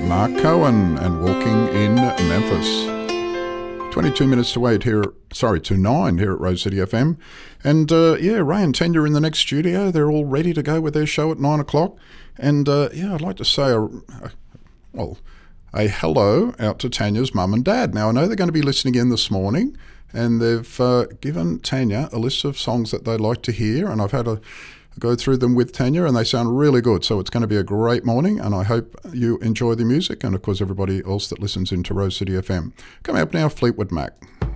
Mark Cohen and Walking in Memphis. 22 minutes to 9 here at Rose City FM. And Ray and Tanya are in the next studio. They're all ready to go with their show at 9 o'clock. And I'd like to say a hello out to Tanya's mum and dad. Now, I know they're going to be listening in this morning, and they've given Tanya a list of songs that they'd like to hear, and I've had a go through them with Tanya, and they sound really good. So it's going to be a great morning, and I hope you enjoy the music, and of course everybody else that listens into Rose City FM. Coming up now, Fleetwood Mac.